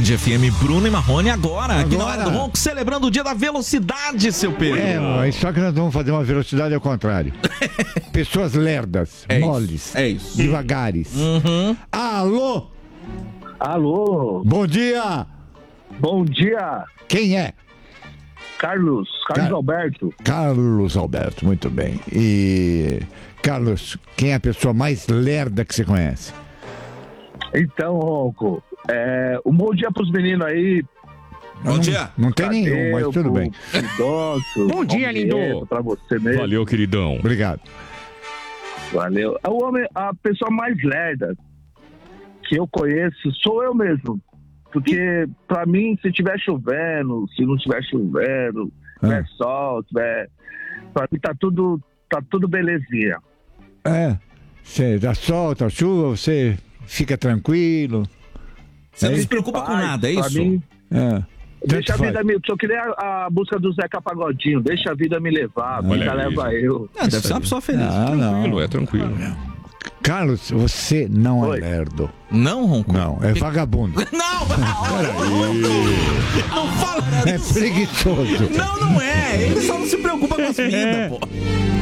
Band FM, Bruno e Marrone agora aqui na Hora do Ronco, celebrando o dia da velocidade, seu Pedro. Mas só que nós vamos fazer uma velocidade ao contrário. Pessoas lerdas, moles, devagares. Alô? Alô? Bom dia! Bom dia! Quem é? Carlos Alberto. Carlos Alberto, muito bem. E, Carlos, quem é a pessoa mais lerda que você conhece? Então, Ronco, um bom dia pros meninos aí. Bom dia. Não tem nenhum, mas tudo bem. Bom dia, lindo. Pra você mesmo. Valeu, queridão. Obrigado. Valeu. A pessoa mais lerda que eu conheço sou eu mesmo. Porque, pra mim, se tiver chovendo, se não tiver chovendo, tiver sol, pra mim tá tudo belezinha. Você dá sol, tá chuva, você fica tranquilo. Você não se preocupa com nada, é isso? Mim, deixa a vida me... Só queria a música do Zeca Pagodinho. Deixa a vida me levar, a vida leva eu. Deve ser uma pessoa feliz. Tranquilo, tranquilo. Carlos, você não é lerdo. Não, Ronco? Não, é vagabundo. Não fala É preguiçoso. Não é. Ele só não se preocupa com as vidas, pô.